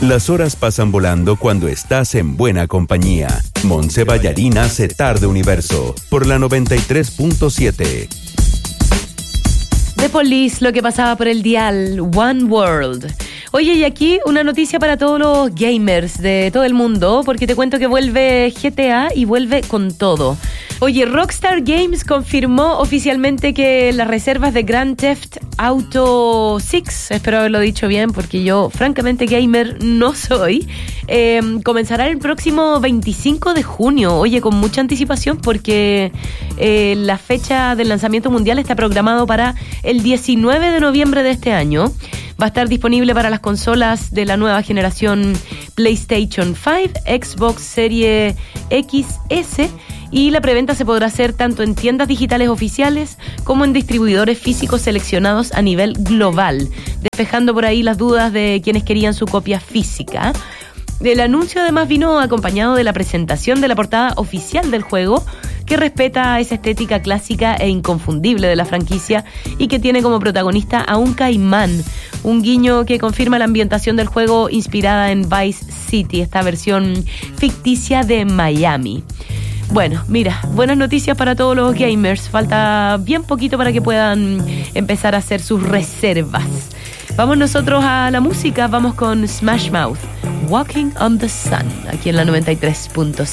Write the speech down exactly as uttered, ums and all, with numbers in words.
Las horas pasan volando cuando estás en buena compañía. Montse Ballarín hace Tarde Universo por la noventa y tres punto siete. The Police, lo que pasaba por el dial, One World. Oye, y aquí una noticia para todos los gamers de todo el mundo, porque te cuento que vuelve G T A y vuelve con todo. Oye, Rockstar Games confirmó oficialmente que las reservas de Grand Theft Auto seis, espero haberlo dicho bien porque yo francamente gamer no soy, eh, comenzará el próximo veinticinco de junio. Oye, con mucha anticipación porque eh, la fecha del lanzamiento mundial está programado para el diecinueve de noviembre de este año. Va a estar disponible para las consolas de la nueva generación PlayStation cinco, Xbox Series X S, y la preventa se podrá hacer tanto en tiendas digitales oficiales como en distribuidores físicos seleccionados a nivel global, despejando por ahí las dudas de quienes querían su copia física. El anuncio además vino acompañado de la presentación de la portada oficial del juego, que respeta esa estética clásica e inconfundible de la franquicia y que tiene como protagonista a un caimán, un guiño que confirma la ambientación del juego inspirada en Vice City, esta versión ficticia de Miami. Bueno, mira, buenas noticias para todos los gamers. Falta bien poquito para que puedan empezar a hacer sus reservas. Vamos nosotros a la música, vamos con Smash Mouth, Walking on the Sun, aquí en la noventa y tres punto siete.